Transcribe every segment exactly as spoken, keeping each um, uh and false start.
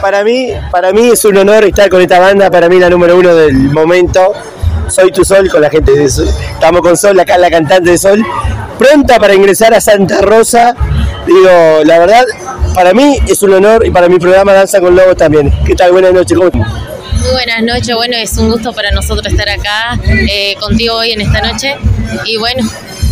para mí, para mí es un honor estar con esta banda, para mí la número uno del momento. Soy Tu Sol, con la gente de Sol. Estamos con Sol, acá la cantante de Sol, pronta para ingresar a Santa Rosa. Digo, la verdad, para mí es un honor y para mi programa Danza con Lobos también. ¿Qué tal? Buenas noches. ¿Cómo estás? Muy buenas noches, bueno, es un gusto para nosotros estar acá eh, contigo hoy en esta noche y bueno.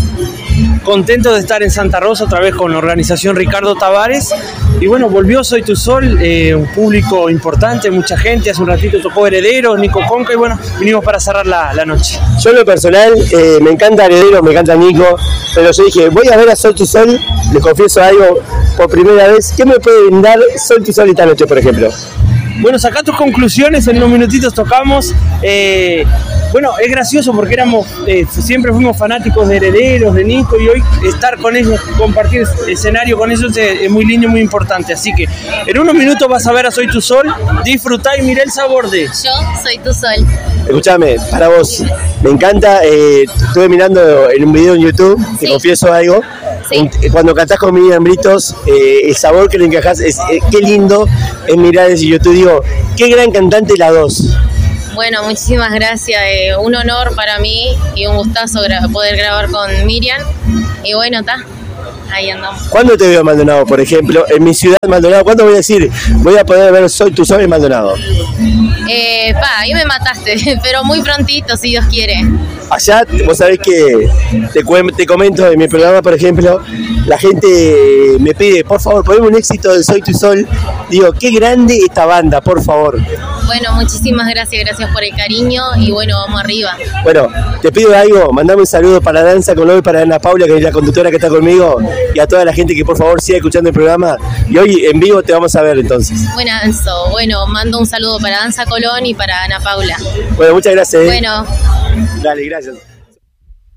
Contento de estar en Santa Rosa otra vez con la organización Ricardo Tavares y bueno, volvió Soy Tu Sol, eh, un público importante, mucha gente, hace un ratito tocó Herederos, Nico Conca y bueno, vinimos para cerrar la, la noche. Yo en lo personal, eh, me encanta Herederos, me encanta Nico, pero yo dije, voy a ver a Soy Tu Sol, les confieso algo por primera vez, ¿qué me puede brindar Soy Tu Sol esta noche, por ejemplo? Bueno, saca tus conclusiones, en unos minutitos tocamos. Eh, bueno, es gracioso porque éramos, eh, siempre fuimos fanáticos de Herederos, de Nico, y hoy estar con ellos, compartir escenario con ellos es, es muy lindo y muy importante. Así que en unos minutos vas a ver a Soy Tu Sol, disfrutá y mirá el sabor de... Yo soy Tu Sol. Escuchame, para vos, me encanta, eh, estuve mirando en un video en YouTube, te sí. confieso algo. Sí. Cuando cantás con Miriam Britos, eh, el sabor que le encajás, es, eh, qué lindo es mirar eso. Yo te digo, qué gran cantante la dos. Bueno, muchísimas gracias, eh, un honor para mí y un gustazo gra- poder grabar con Miriam. Y bueno, está, ahí andamos. ¿Cuándo te veo en Maldonado, por ejemplo? En mi ciudad, Maldonado, ¿cuándo voy a decir? Voy a poder ver Soy Tu Sol en Maldonado. Eh, pa, ahí me mataste, pero muy prontito, si Dios quiere. Allá, vos sabés que te, te comento en mi programa, por ejemplo, la gente me pide, por favor, poneme un éxito de Soy Tu Sol. Digo, qué grande esta banda, por favor. Bueno, muchísimas gracias, gracias por el cariño y bueno, vamos arriba. Bueno, te pido algo, mandame un saludo para Danza con Lobos y para Ana Paula, que es la conductora que está conmigo, y a toda la gente que por favor siga escuchando el programa. Y hoy en vivo te vamos a ver entonces. Buenazo, bueno, mando un saludo para Danza Colón y para Ana Paula. Bueno, muchas gracias. Bueno. Dale, gracias.